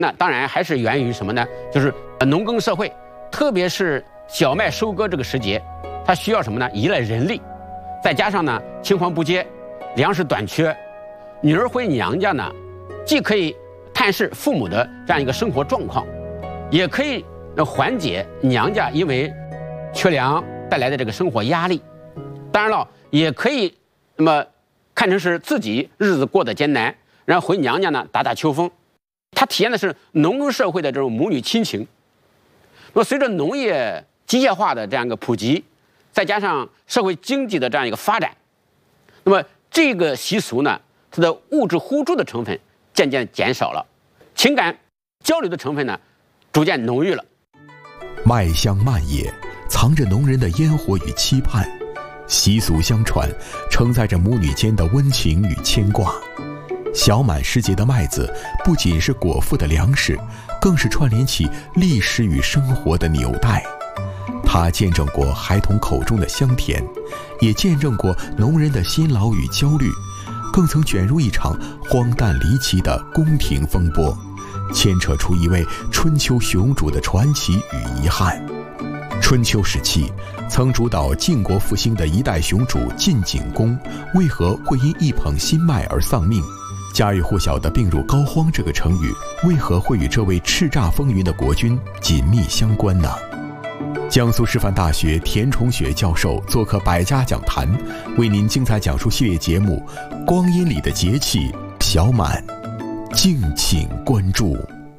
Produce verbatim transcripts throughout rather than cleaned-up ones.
那当然还是源于什么呢？就是农耕社会，特别是小麦收割这个时节，它需要什么呢？依赖人力，再加上呢青黄不接，粮食短缺，女儿回娘家呢，既可以探视父母的这样一个生活状况，也可以缓解娘家因为缺粮带来的这个生活压力。当然了，也可以那么看成是自己日子过得艰难，然后回娘家呢打打秋风。它体现的是农耕社会的这种母女亲情。那么随着农业机械化的这样一个普及，再加上社会经济的这样一个发展，那么这个习俗呢，它的物质互助的成分渐渐减少了，情感交流的成分呢逐渐浓郁了。 麦香漫野，藏着农人的烟火与期盼，习俗相传，承载着母女间的温情与牵挂。小满时节的麦子不仅是果腹的粮食，更是串联起历史与生活的纽带。它见证过孩童口中的香甜，也见证过农人的辛劳与焦虑，更曾卷入一场荒诞离奇的宫廷风波，牵扯出一位春秋雄主的传奇与遗憾。春秋时期，曾主导晋国复兴的一代雄主晋景公，为何会因一捧新麦而丧命？家喻户晓的病入膏肓这个成语，为何会与这位叱咤风云的国君紧密相关呢？江苏师范大学田崇雪教授做客百家讲坛，为您精彩讲述系列节目《光阴里的节气小满》，敬请关注。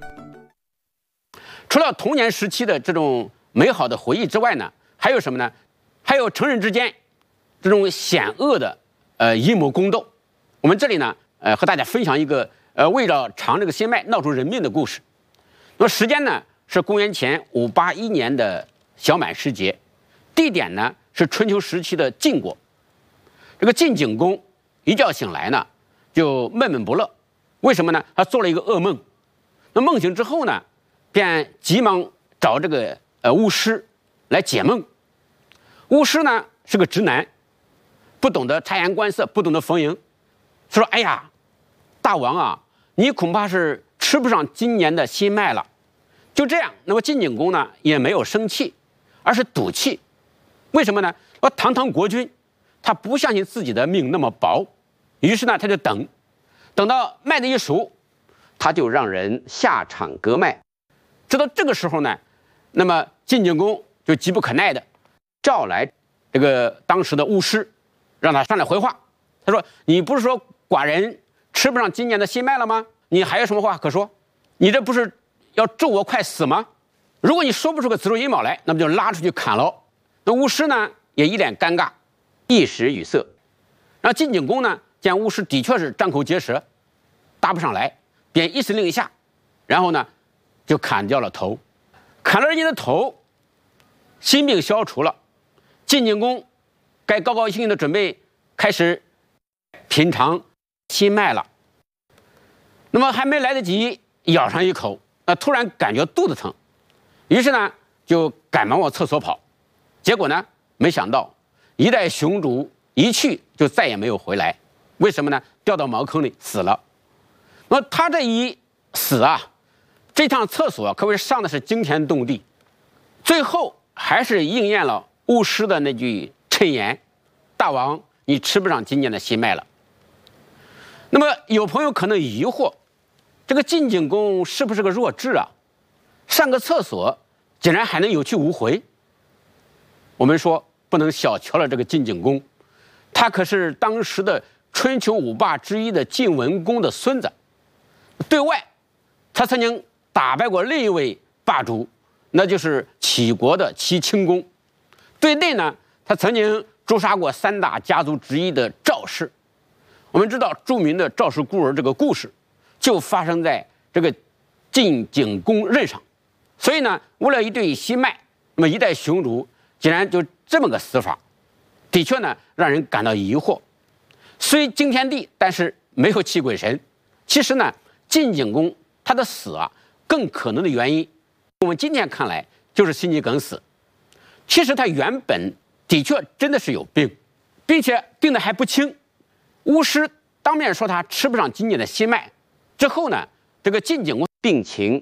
除了童年时期的这种美好的回忆之外呢，还有什么呢？还有成人之间这种险恶的呃阴谋宫斗。我们这里呢，呃，和大家分享一个呃为了尝这个新麦闹出人命的故事。那么时间呢是公元前五八一年的小满时节，地点呢是春秋时期的晋国。这个晋景公一觉醒来呢，就闷闷不乐。为什么呢？他做了一个噩梦。那梦醒之后呢，便急忙找这个呃巫师来解梦。巫师呢是个直男，不懂得察言观色，不懂得逢迎。他说：“哎呀，大王啊，你恐怕是吃不上今年的新麦了。”就这样，那么晋景公呢也没有生气，而是赌气。为什么呢？说堂堂国君，他不相信自己的命那么薄，于是呢他就等，等到麦子一熟，他就让人下场割麦。直到这个时候呢，那么晋景公就急不可耐的召来这个当时的巫师，让他上来回话。他说：“你不是说寡人吃不上今年的新麦了吗？你还有什么话可说？你这不是要咒我快死吗？如果你说不出个子丑寅卯来，那么就拉出去砍喽。”那巫师呢也一脸尴尬，一时语塞。然后晋景公呢见巫师的确是张口结舌，答不上来，便一声令下，然后呢就砍掉了头。砍了人家的头，心病消除了，晋景公该高高兴兴的准备开始品尝新麦了。那么还没来得及咬上一口，那突然感觉肚子疼，于是呢就赶忙往厕所跑。结果呢，没想到一代雄主一去就再也没有回来。为什么呢？掉到茅坑里死了。那么他这一死啊，这趟厕所可谓上的是惊天动地，最后还是应验了巫师的那句谶言：“大王，你吃不上今年的新麦了。”那么有朋友可能疑惑，这个晋景公是不是个弱智啊？上个厕所竟然还能有去无回。我们说不能小瞧了这个晋景公，他可是当时的春秋五霸之一的晋文公的孙子。对外，他曾经打败过另一位霸主，那就是齐国的齐顷公。对内呢，他曾经诛杀过三大家族之一的赵氏。我们知道著名的赵氏孤儿这个故事，就发生在这个晋景公任上。所以呢，为了一对新麦，那么一代雄主竟然就这么个死法，的确呢让人感到疑惑。虽惊天地，但是没有气鬼神。其实呢，晋景公他的死啊，更可能的原因，我们今天看来就是心肌梗死。其实他原本的确真的是有病，并且病得还不轻。巫师当面说他吃不上今年的新麦，之后呢，这个晋景公病情